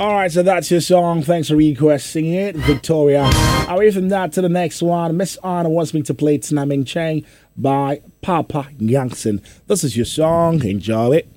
Alright, so that's your song. Thanks for requesting it, Victoria. Away from that to the next one. Miss Anna wants me to play Tnaming Cheng by Papa Yankson. This is your song. Enjoy it.